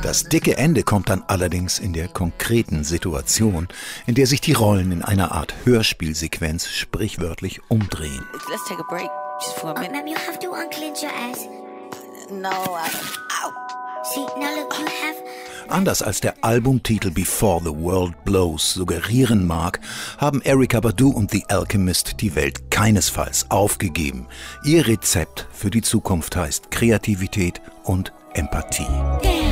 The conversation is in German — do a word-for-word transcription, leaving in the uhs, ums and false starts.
Das dicke Ende kommt dann allerdings in der konkreten Situation, in der sich die Rollen in einer Art Hörspielsequenz sprichwörtlich umdrehen. Let's take a break just for a minute. Ma'am, you have to unclench your ass. No, I... Ow. See, now look, you have... Anders als der Albumtitel Before the World Blows suggerieren mag, haben Erykah Badu und The Alchemist die Welt keinesfalls aufgegeben. Ihr Rezept für die Zukunft heißt Kreativität und Empathie.